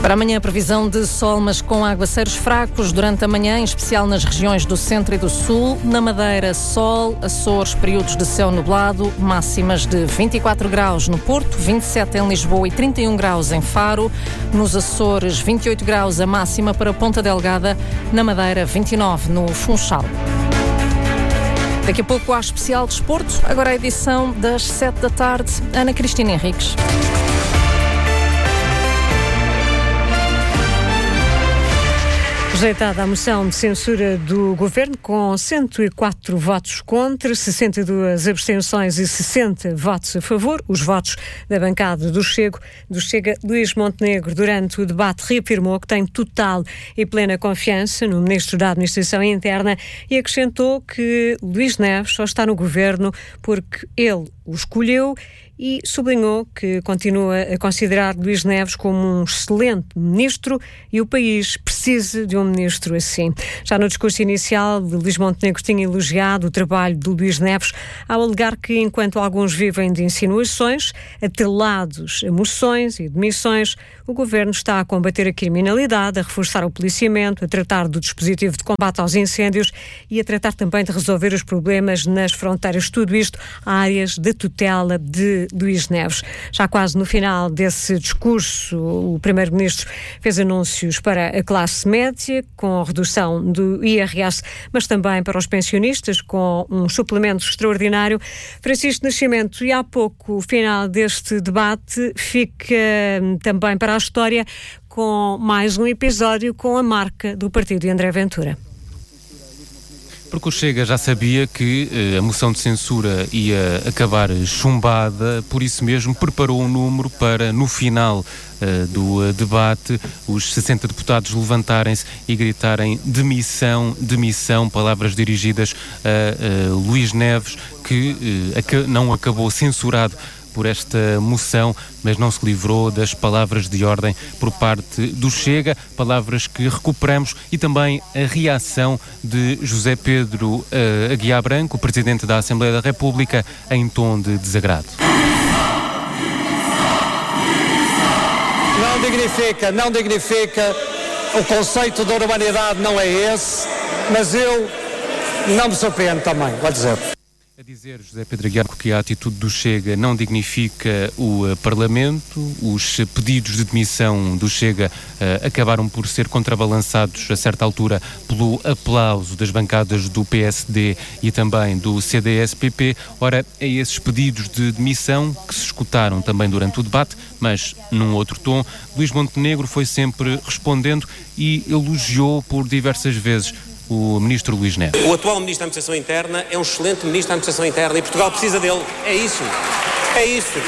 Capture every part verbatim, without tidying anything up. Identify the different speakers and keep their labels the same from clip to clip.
Speaker 1: Para amanhã, a previsão de sol, mas com aguaceiros fracos durante a manhã, em especial nas regiões do centro e do sul. Na Madeira, sol, Açores, períodos de céu nublado, máximas de vinte e quatro graus no Porto, vinte e sete em Lisboa e trinta e um graus em Faro. Nos Açores, vinte e oito graus a máxima para Ponta Delgada. Na Madeira, vinte e nove no Funchal. Daqui a pouco há especial desporto, agora a edição das sete da tarde. Ana Cristina Henriques.
Speaker 2: Rejeitada a moção de censura do Governo, com cento e quatro votos contra, sessenta e duas abstenções e sessenta votos a favor. Os votos da bancada do Chego, do Chega, Luís Montenegro, durante o debate, reafirmou que tem total e plena confiança no Ministro da Administração Interna e acrescentou que Luís Neves só está no Governo porque ele o escolheu, e sublinhou que continua a considerar Luís Neves como um excelente ministro e o país precisa de um ministro assim. Já no discurso inicial, Luís Montenegro tinha elogiado o trabalho de Luís Neves ao alegar que, enquanto alguns vivem de insinuações, atrelados a moções e demissões, o Governo está a combater a criminalidade, a reforçar o policiamento, a tratar do dispositivo de combate aos incêndios e a tratar também de resolver os problemas nas fronteiras. Tudo isto áreas de tutela de Luís Neves. Já quase no final desse discurso, o Primeiro-Ministro fez anúncios para a classe média, com a redução do I R S, mas também para os pensionistas, com um suplemento extraordinário. Francisco Nascimento, e há pouco, o final deste debate fica também para a história, com mais um episódio com a marca do partido de André Ventura.
Speaker 3: Porque o Chega já sabia que eh, a moção de censura ia acabar chumbada, por isso mesmo preparou um número para, no final eh, do uh, debate, os sessenta deputados levantarem-se e gritarem demissão, demissão, palavras dirigidas a, a Luís Neves, que eh, aca- não acabou censurado por esta moção, mas não se livrou das palavras de ordem por parte do Chega, palavras que recuperamos, e também a reação de José Pedro uh, Aguiar Branco, Presidente da Assembleia da República, em tom de desagrado.
Speaker 4: Não dignifica, não dignifica, o conceito da urbanidade não é esse, mas eu não me surpreendo também, vou dizer.
Speaker 3: A dizer José Pedro Aguiar que a atitude do Chega não dignifica o uh, Parlamento. Os uh, pedidos de demissão do Chega uh, acabaram por ser contrabalançados a certa altura pelo aplauso das bancadas do P S D e também do C D S P P. Ora, é esses pedidos de demissão que se escutaram também durante o debate, mas num outro tom. Luís Montenegro foi sempre respondendo e elogiou por diversas vezes o ministro Luís Neves.
Speaker 5: O atual ministro da Administração Interna é um excelente ministro da Administração Interna e Portugal precisa dele. É isso. É isso.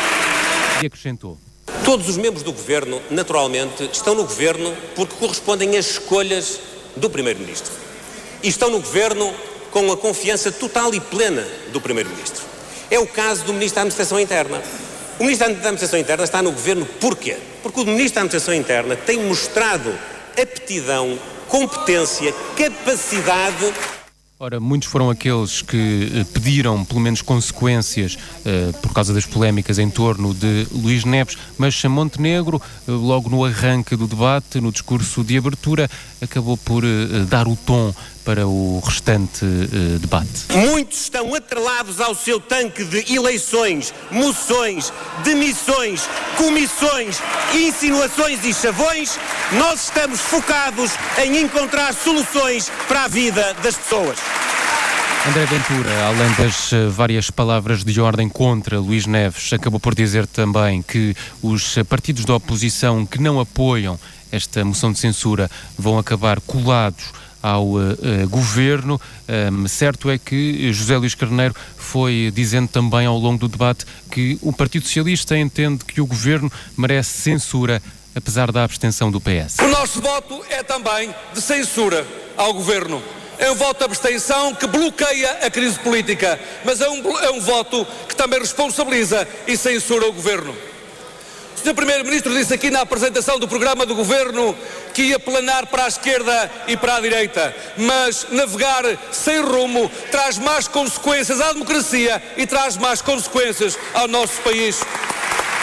Speaker 3: E acrescentou:
Speaker 5: todos os membros do Governo, naturalmente, estão no Governo porque correspondem às escolhas do Primeiro-Ministro. E estão no Governo com a confiança total e plena do Primeiro-Ministro. É o caso do ministro da Administração Interna. O ministro da Administração Interna está no Governo porquê? Porque o ministro da Administração Interna tem mostrado aptidão, competência, capacidade.
Speaker 3: Ora, muitos foram aqueles que eh, pediram pelo menos consequências eh, por causa das polémicas em torno de Luís Neves, mas Montenegro, eh, logo no arranque do debate, no discurso de abertura, acabou por eh, dar o tom para o restante eh, debate.
Speaker 5: Muitos estão atrelados ao seu tanque de eleições, moções, demissões, comissões, insinuações e chavões. Nós estamos focados em encontrar soluções para a vida das pessoas.
Speaker 3: André Ventura, além das uh, várias palavras de ordem contra Luís Neves, acabou por dizer também que os uh, partidos da oposição que não apoiam esta moção de censura vão acabar colados ao uh, uh, governo. Um, certo é que José Luís Carneiro foi dizendo também ao longo do debate que o Partido Socialista entende que o governo merece censura, apesar da abstenção do P S.
Speaker 6: O nosso voto é também de censura ao governo. É um voto de abstenção que bloqueia a crise política, mas é um, é um voto que também responsabiliza e censura o governo. O senhor Primeiro-Ministro disse aqui na apresentação do programa do governo que ia planar para a esquerda e para a direita, mas navegar sem rumo traz mais consequências à democracia e traz mais consequências ao nosso país.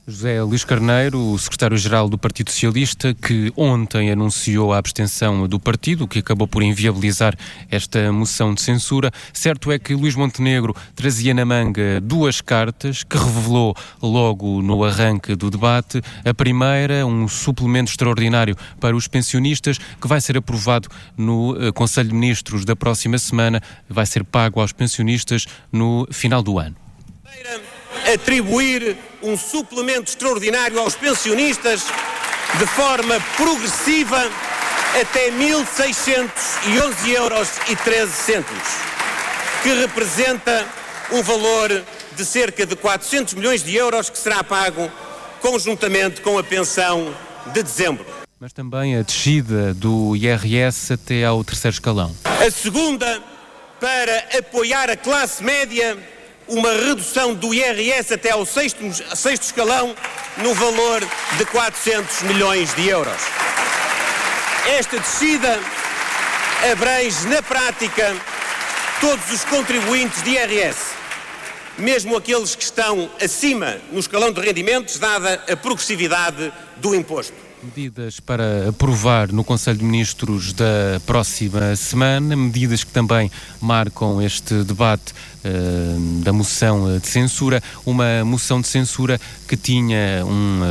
Speaker 3: José Luís Carneiro, o secretário-geral do Partido Socialista, que ontem anunciou a abstenção do partido, que acabou por inviabilizar esta moção de censura. Certo é que Luís Montenegro trazia na manga duas cartas que revelou logo no arranque do debate. A primeira, um suplemento extraordinário para os pensionistas, que vai ser aprovado no uh, Conselho de Ministros da próxima semana, vai ser pago aos pensionistas no final do ano.
Speaker 5: Atribuir um suplemento extraordinário aos pensionistas de forma progressiva até mil seiscentos e onze euros e treze cêntimos, que representa um valor de cerca de quatrocentos milhões de euros que será pago conjuntamente com a pensão de dezembro.
Speaker 3: Mas também a descida do I R S até ao terceiro escalão.
Speaker 5: A segunda, para apoiar a classe média, uma redução do I R S até ao sexto, sexto escalão no valor de quatrocentos milhões de euros. Esta descida abrange, na prática, todos os contribuintes de I R S, mesmo aqueles que estão acima no escalão de rendimentos, dada a progressividade do imposto.
Speaker 3: Medidas para aprovar no Conselho de Ministros da próxima semana, medidas que também marcam este debate uh, da moção de censura, uma moção de censura que tinha um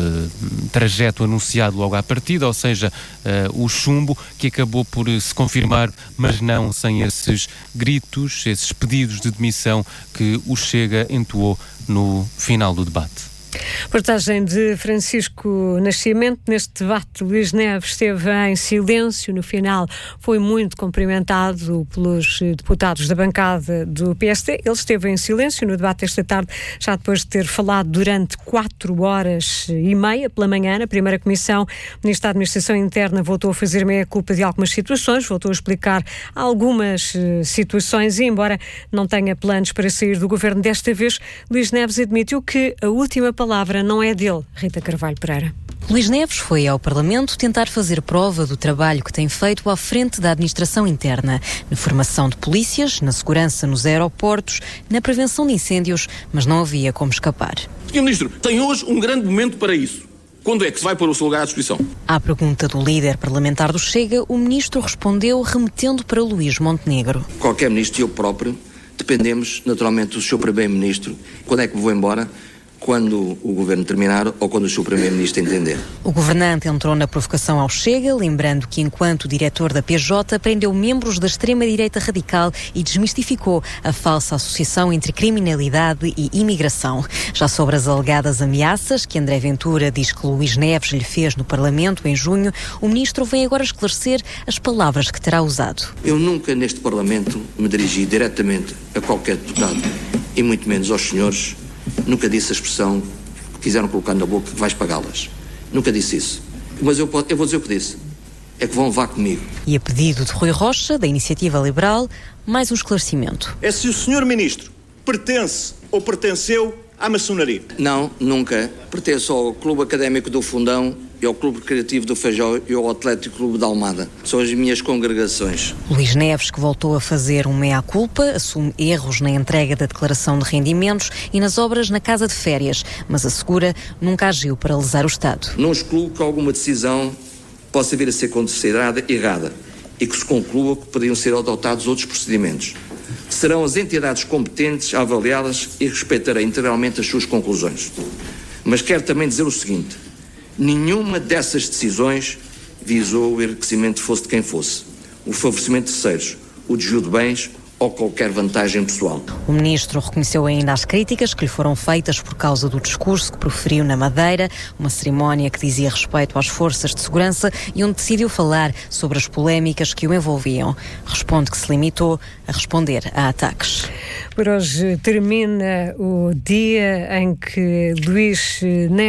Speaker 3: uh, trajeto anunciado logo à partida, ou seja, uh, o chumbo, que acabou por se confirmar, mas não sem esses gritos, esses pedidos de demissão que o Chega entoou no final do debate.
Speaker 2: Reportagem de Francisco Nascimento. Neste debate, Luís Neves esteve em silêncio. No final, foi muito cumprimentado pelos deputados da bancada do P S D. Ele esteve em silêncio no debate esta tarde, já depois de ter falado durante quatro horas e meia pela manhã. Na primeira comissão, o Ministro da Administração Interna voltou a fazer meia-culpa de algumas situações, voltou a explicar algumas uh, situações e, embora não tenha planos para sair do governo desta vez, Luís Neves admitiu que a última palavra A palavra não é dele. Rita Carvalho Pereira.
Speaker 7: Luís Neves foi ao Parlamento tentar fazer prova do trabalho que tem feito à frente da administração interna, na formação de polícias, na segurança nos aeroportos, na prevenção de incêndios, mas não havia como escapar.
Speaker 8: senhor Ministro, tem hoje um grande momento para isso. Quando é que se vai pôr o seu lugar à disposição?
Speaker 7: À pergunta do líder parlamentar do Chega, o Ministro respondeu remetendo para Luís Montenegro.
Speaker 9: Qualquer Ministro e eu próprio dependemos naturalmente do seu Primeiro-Ministro. Quando é que vou embora? Quando o Governo terminar ou quando o seu Primeiro-Ministro entender.
Speaker 7: O governante entrou na provocação ao Chega, lembrando que, enquanto diretor da P J, prendeu membros da extrema-direita radical e desmistificou a falsa associação entre criminalidade e imigração. Já sobre as alegadas ameaças que André Ventura diz que Luís Neves lhe fez no Parlamento em junho, o ministro vem agora esclarecer as palavras que terá usado.
Speaker 9: Eu nunca neste Parlamento me dirigi diretamente a qualquer deputado, e muito menos aos senhores. Nunca disse a expressão que quiseram colocar na boca que vais pagá-las. Nunca disse isso. Mas eu, eu vou dizer o que disse. É que vão levar comigo.
Speaker 7: E a pedido de Rui Rocha, da Iniciativa Liberal, mais um esclarecimento.
Speaker 10: É se o senhor Ministro pertence ou pertenceu à maçonaria?
Speaker 9: Não, nunca. Pertenço ao Clube Académico do Fundão e ao Clube Recreativo do Feijó e ao Atlético Clube da Almada. São as minhas congregações.
Speaker 7: Luís Neves, que voltou a fazer um meia-culpa, assume erros na entrega da declaração de rendimentos e nas obras na casa de férias, mas assegura nunca agiu para lesar o Estado.
Speaker 9: Não excluo que alguma decisão possa vir a ser considerada errada e que se conclua que poderiam ser adotados outros procedimentos. Serão as entidades competentes a avaliá-las e respeitarei integralmente as suas conclusões. Mas quero também dizer o seguinte: nenhuma dessas decisões visou o enriquecimento fosse de quem fosse, o favorecimento de terceiros, o desvio de bens ou qualquer vantagem pessoal.
Speaker 7: O ministro reconheceu ainda as críticas que lhe foram feitas por causa do discurso que proferiu na Madeira, uma cerimónia que dizia respeito às forças de segurança e onde decidiu falar sobre as polémicas que o envolviam. Responde que se limitou a responder a ataques.
Speaker 2: Por hoje termina o dia em que Luís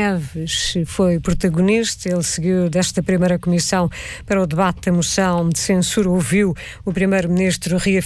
Speaker 2: Neves foi protagonista. Ele seguiu desta primeira comissão para o debate da moção de censura, ouviu o primeiro-ministro reafirmar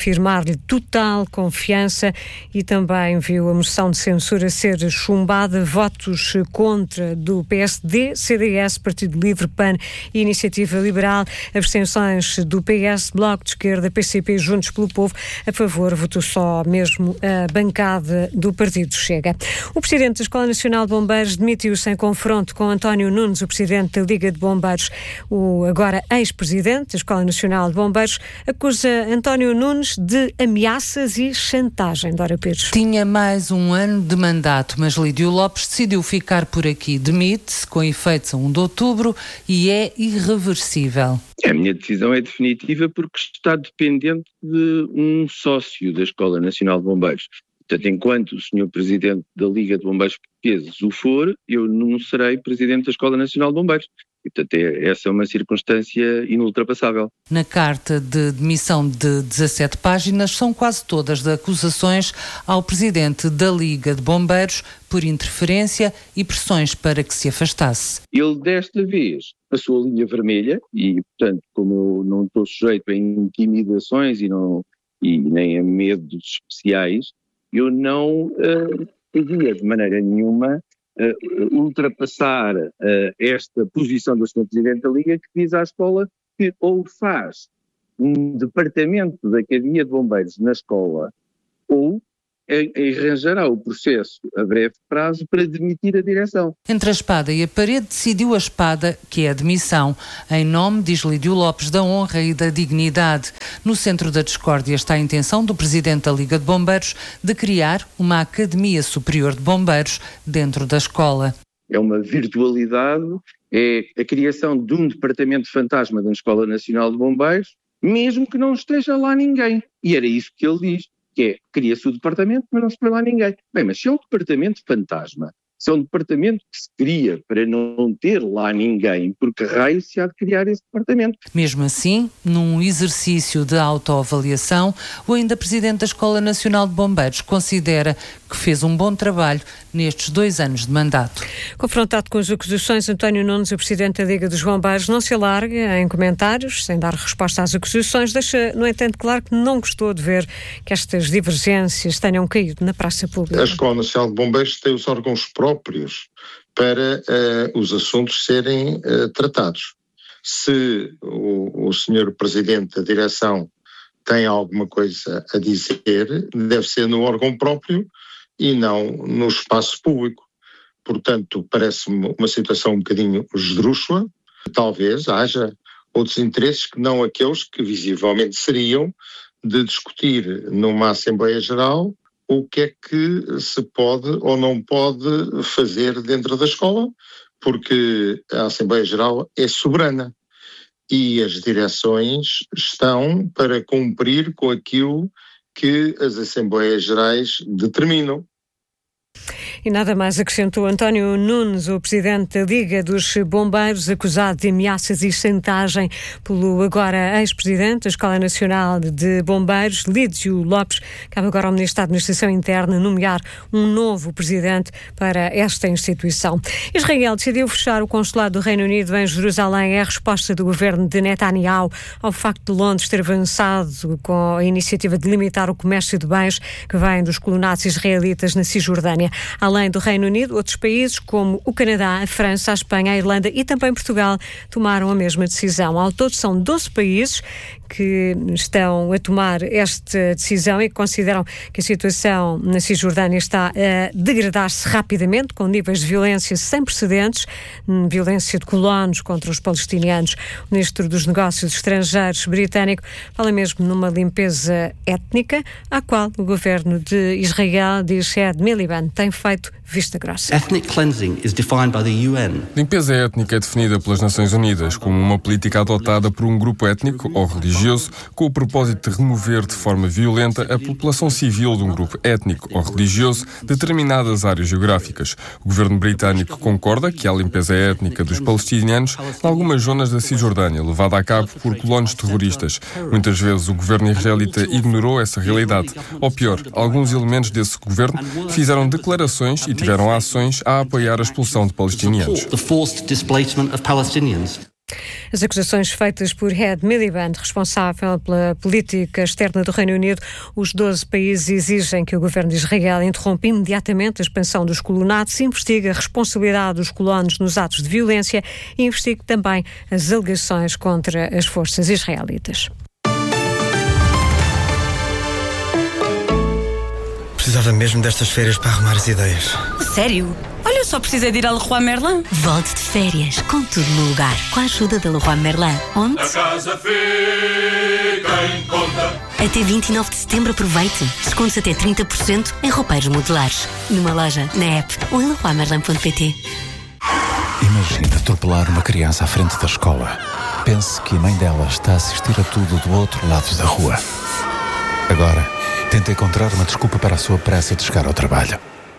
Speaker 2: dar-lhe total confiança e também viu a moção de censura ser chumbada. Votos contra do P S D, C D S, Partido Livre, P A N e Iniciativa Liberal. Abstenções do P S, Bloco de Esquerda, P C P, Juntos pelo Povo. A favor votou só mesmo a bancada do Partido Chega. O Presidente da Escola Nacional de Bombeiros demitiu-se em confronto com António Nunes, o Presidente da Liga de Bombeiros. O agora ex-Presidente da Escola Nacional de Bombeiros acusa António Nunes de ameaças e chantagem. Dora Pires.
Speaker 11: Tinha mais um ano de mandato, mas Lídio Lopes decidiu ficar por aqui. Demite-se com efeitos a primeiro de outubro e é irreversível.
Speaker 12: A minha decisão é definitiva porque está dependente de um sócio da Escola Nacional de Bombeiros. Portanto, enquanto o senhor Presidente da Liga de Bombeiros Portugueses o for, eu não serei Presidente da Escola Nacional de Bombeiros. E, portanto, é, essa é uma circunstância inultrapassável.
Speaker 11: Na carta de demissão de dezassete páginas, são quase todas de acusações ao Presidente da Liga de Bombeiros por interferência e pressões para que se afastasse.
Speaker 12: Ele, desta vez, passou a linha vermelha e, portanto, como eu não estou sujeito a intimidações e, não, e nem a medos especiais, eu não uh, podia de maneira nenhuma uh, ultrapassar uh, esta posição do senhor Presidente da Liga, que diz à escola que ou faz um departamento da Academia de Bombeiros na escola ou arranjará o processo a breve prazo para demitir a direção.
Speaker 11: Entre a espada e a parede decidiu a espada, que é a demissão, em nome, diz Lídio Lopes, da honra e da dignidade. No centro da discórdia está a intenção do Presidente da Liga de Bombeiros de criar uma Academia Superior de Bombeiros dentro da escola.
Speaker 12: É uma virtualidade, é a criação de um departamento fantasma da Escola Nacional de Bombeiros, mesmo que não esteja lá ninguém. E era isso que ele diz. Que é, cria-se o departamento, mas não se põe lá ninguém. Bem, mas se é um departamento fantasma, se é um departamento que se cria para não ter lá ninguém, por que raio se há de criar esse departamento?
Speaker 11: Mesmo assim, num exercício de autoavaliação, o ainda Presidente da Escola Nacional de Bombeiros considera que fez um bom trabalho nestes dois anos de mandato.
Speaker 2: Confrontado com as acusações, António Nunes, o Presidente da Liga dos Bombeiros, não se alarga em comentários, sem dar resposta às acusações, deixa, no entanto, claro que não gostou de ver que estas divergências tenham caído na praça pública.
Speaker 13: A Escola Nacional de Bombeiros tem os órgãos próprios para uh, os assuntos serem uh, tratados. Se o, o senhor Presidente da Direção tem alguma coisa a dizer, deve ser no órgão próprio e não no espaço público. Portanto, parece-me uma situação um bocadinho esdrúxula. Talvez haja outros interesses que não aqueles que visivelmente seriam de discutir numa Assembleia Geral o que é que se pode ou não pode fazer dentro da escola, porque a Assembleia Geral é soberana e as direções estão para cumprir com aquilo que as Assembleias Gerais determinam.
Speaker 2: E nada mais acrescentou António Nunes, o Presidente da Liga dos Bombeiros, acusado de ameaças e chantagem pelo agora ex-Presidente da Escola Nacional de Bombeiros, Lídio Lopes. Cabe agora ao Ministro da Administração Interna nomear um novo Presidente para esta instituição. Israel decidiu fechar o consulado do Reino Unido em Jerusalém. É a resposta do governo de Netanyahu ao facto de Londres ter avançado com a iniciativa de limitar o comércio de bens que vêm dos colonatos israelitas na Cisjordânia. Além do Reino Unido, outros países como o Canadá, a França, a Espanha, a Irlanda e também Portugal tomaram a mesma decisão. Ao todo são doze países que estão a tomar esta decisão e que consideram que a situação na Cisjordânia está a degradar-se rapidamente, com níveis de violência sem precedentes, violência de colonos contra os palestinianos. O Ministro dos Negócios Estrangeiros britânico fala mesmo numa limpeza étnica, à qual o governo de Israel, diz Ed Miliband, tem feito vista grossa.
Speaker 14: Ethnic cleansing is defined by the U N.
Speaker 15: Limpeza étnica é definida pelas Nações Unidas como uma política adotada por um grupo étnico ou religioso com o propósito de remover de forma violenta a população civil de um grupo étnico ou religioso de determinadas áreas geográficas. O governo britânico concorda que há limpeza étnica dos palestinianos em algumas zonas da Cisjordânia, levada a cabo por colonos terroristas. Muitas vezes o governo israelita ignorou essa realidade. Ou pior, alguns elementos desse governo fizeram declarações e tiveram ações a apoiar a expulsão de palestinianos.
Speaker 2: As acusações feitas por Ed Miliband, responsável pela política externa do Reino Unido, os doze países exigem que o governo de Israel interrompa imediatamente a expansão dos colonatos, investigue a responsabilidade dos colonos nos atos de violência e investigue também as alegações contra as forças israelitas.
Speaker 16: Precisava mesmo destas férias para arrumar as ideias.
Speaker 17: Sério? Olha, eu só precisei de ir ao Leroy Merlin.
Speaker 18: Volte de férias, com tudo no lugar, com a ajuda da Leroy Merlin. Onde?
Speaker 19: A casa fica em conta.
Speaker 18: Até vinte e nove de setembro aproveite. Descontos até trinta por cento em roupeiros modulares. Numa loja, na app ou em leroy merlin ponto pt.
Speaker 20: Imagina atropelar uma criança à frente da escola. Pense que a mãe dela está a assistir a tudo do outro lado da rua. Agora, tenta encontrar uma desculpa para a sua pressa de chegar ao trabalho.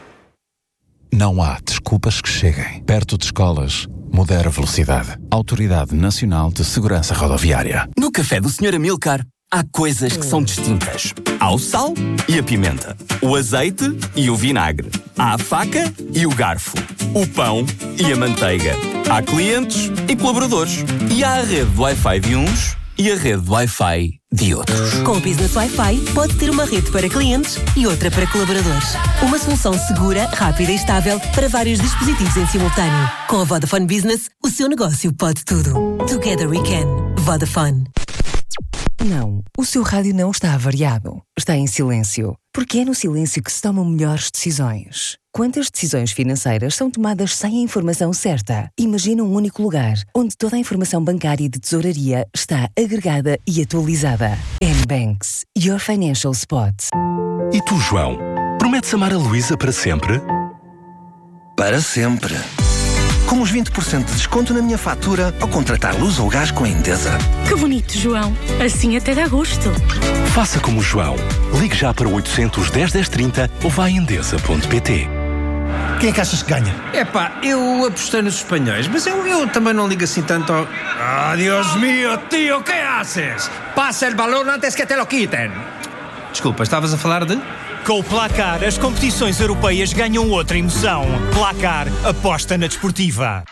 Speaker 20: Não há desculpas que cheguem. Perto de escolas, modera a velocidade. Autoridade Nacional de Segurança Rodoviária.
Speaker 21: No café do senhor Amilcar, há coisas que são distintas. Há o sal e a pimenta, o azeite e o vinagre, há a faca e o garfo, o pão e a manteiga. Há clientes e colaboradores. E há a rede de Wi-Fi de uns e a rede de Wi-Fi de outros.
Speaker 22: Com o Business Wi-Fi, pode ter uma rede para clientes e outra para colaboradores. Uma solução segura, rápida e estável para vários dispositivos em simultâneo. Com a Vodafone Business, o seu negócio pode tudo. Together we can. Vodafone.
Speaker 23: Não, o seu rádio não está avariado. Está em silêncio. Porque é no silêncio que se tomam melhores decisões. Quantas decisões financeiras são tomadas sem a informação certa? Imagina um único lugar, onde toda a informação bancária e de tesouraria está agregada e atualizada. N-Banks, your financial spot.
Speaker 24: E tu, João? Prometes amar a Luísa para sempre?
Speaker 25: Para sempre. Com os vinte por cento de desconto na minha fatura ao contratar luz ou gás com a Endesa.
Speaker 26: Que bonito, João. Assim até dá gosto.
Speaker 24: Faça como o João. Ligue já para oitocentos, dez, dez, trinta ou vá a endesa ponto pt.
Speaker 16: Quem é que achas que ganha?
Speaker 27: Epá, eu apostei nos espanhóis, mas eu, eu também não ligo assim tanto ao...
Speaker 28: Ah, Dios mío, tío, ¿qué haces? Pasa el balón antes que te lo quiten.
Speaker 27: Desculpa, estavas a falar de...
Speaker 29: Com o Placar, as competições europeias ganham outra emoção. Placar, aposta na desportiva.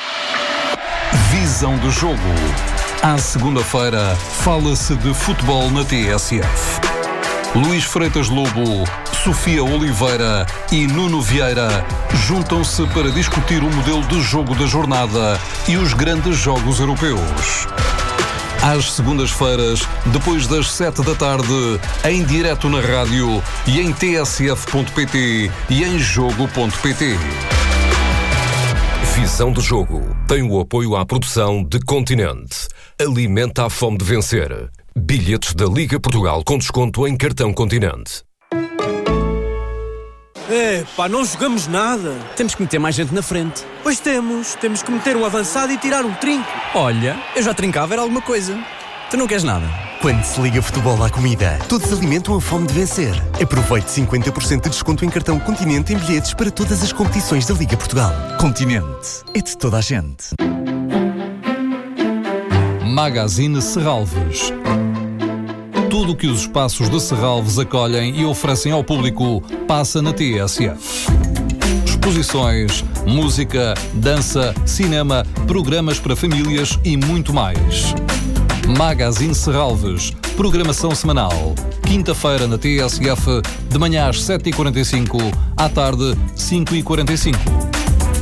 Speaker 30: Visão do jogo. À segunda-feira, fala-se de futebol na T S F. Luís Freitas Lobo, Sofia Oliveira e Nuno Vieira juntam-se para discutir o modelo de jogo da jornada e os grandes jogos europeus. Às segundas-feiras, depois das sete da tarde, em direto na rádio e em t s f ponto p t e em jogo ponto p t.
Speaker 31: Visão do jogo tem o apoio à produção de Continente. Alimenta a fome de vencer. Bilhetes da Liga Portugal com desconto em cartão Continente.
Speaker 32: É, pá, não jogamos nada.
Speaker 33: Temos que meter mais gente na frente.
Speaker 32: Pois temos. Temos que meter um avançado e tirar um trinco.
Speaker 33: Olha, eu já trincava, era alguma coisa. Tu não queres nada?
Speaker 34: Quando se liga futebol à comida, todos alimentam a fome de vencer. Aproveite cinquenta por cento de desconto em cartão Continente em bilhetes para todas as competições da Liga Portugal. Continente. É de toda a gente.
Speaker 30: Magazine Serralves. Tudo o que os espaços de Serralves acolhem e oferecem ao público passa na T S F. Exposições, música, dança, cinema, programas para famílias e muito mais. Magazine Serralves. Programação semanal. Quinta-feira na T S F, de manhã às sete e quarenta e cinco, à tarde cinco e quarenta e cinco.